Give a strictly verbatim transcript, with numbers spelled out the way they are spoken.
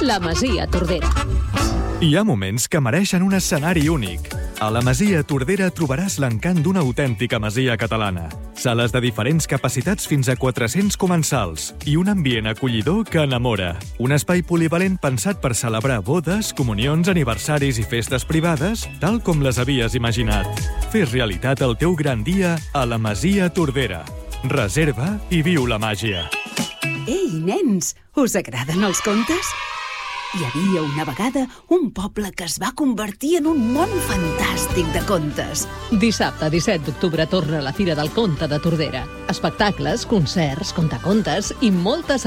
La Masia Tordera. Hi ha moments que mereixen un escenari únic. A la Masia Tordera trobaràs l'encant d'una autèntica masia catalana. Sales de diferents capacitats fins a quatre-cents comensals i un ambient acollidor que enamora. Un espai polivalent pensat per celebrar bodes, comunions, aniversaris i festes privades, tal com les havies imaginat. Fes realitat el teu gran dia a la Masia Tordera. Reserva i viu la màgia. Ei, nens, us agraden els contes? Hi havia una vegada un poble que es va convertir en un món fantàstic de contes. Dissabte disset d'octubre torna la Fira del Conte de Tordera. Espectacles, concerts, contacontes i moltes